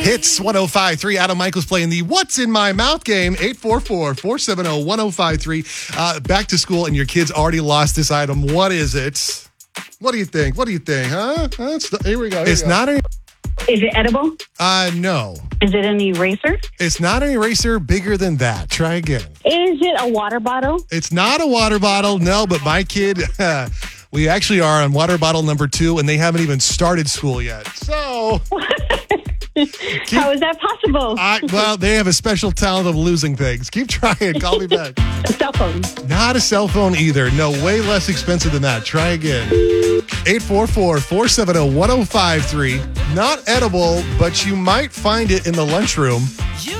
Hits 105.3. Adam Michaels playing the What's in My Mouth game. 844-470-1053. Back to school and your kids already lost this item. What is it? What do you think? Huh? Here we go. Is it edible? No. Is it an eraser? It's not an eraser. Bigger than that. Try again. Is it a water bottle? It's not a water bottle. No, but my kid, we actually are on water bottle number 2, and they haven't even started school yet. So... How is that possible? Well, they have a special talent of losing things. Keep trying. Call me back. A cell phone. Not a cell phone either. No, way less expensive than that. Try again. 844-470-1053. Not edible, but you might find it in the lunchroom.